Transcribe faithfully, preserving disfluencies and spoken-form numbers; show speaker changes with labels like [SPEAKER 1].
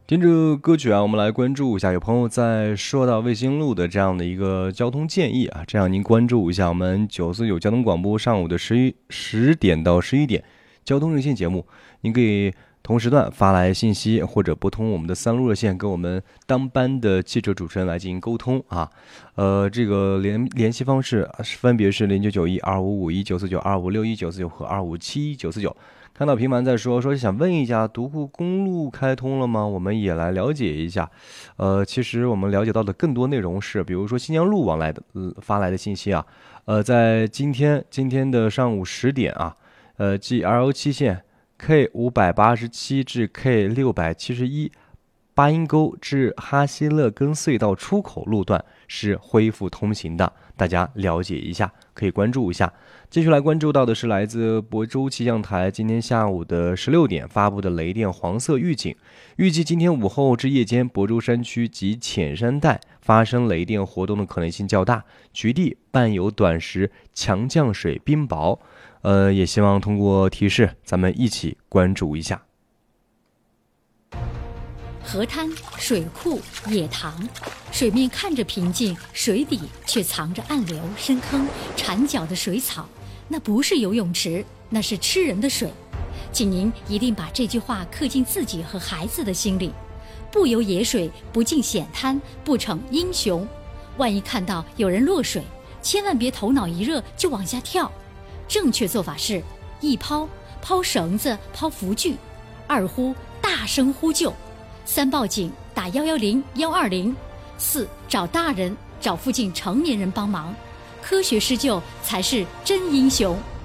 [SPEAKER 1] 听着歌曲啊，我们来关注一下，有朋友在说到卫星路的这样的一个交通建议啊，这样您关注一下我们九四九交通广播上午的十一十点到十一点交通热线节目，您可以同时段发来信息，或者拨通我们的三路热线，跟我们当班的记者主持人来进行沟通啊。呃，这个联联系方式分别是零九九一二五五一九四九二五六一九四九和二五七一九四九。看到平凡在说说想问一下，独库公路开通了吗？我们也来了解一下。呃，其实我们了解到的更多内容是，比如说新疆路往来的、呃、发来的信息啊。呃，在今天今天的上午十点啊，呃，G L 七线 K 五百八十七至 K 六百七十一。八音沟至哈希勒根隧道出口路段是恢复通行的，大家了解一下，可以关注一下。继续来关注到的是来自亳州气象台今天下午的十六点发布的雷电黄色预警，预计今天午后至夜间，亳州山区及浅山带发生雷电活动的可能性较大，局地伴有短时强降水冰雹。呃，也希望通过提示，咱们一起关注一下。
[SPEAKER 2] 河滩、水库、野塘，水面看着平静，水底却藏着暗流、深坑、缠脚的水草。那不是游泳池，那是吃人的水。请您一定把这句话刻进自己和孩子的心里：不游野水，不进险滩，不逞英雄。万一看到有人落水，千万别头脑一热就往下跳。正确做法是：一抛，抛绳子，抛浮具；二呼，大声呼救。三报警，打幺幺零幺二零，四找大人，找附近成年人帮忙，科学施救才是真英雄。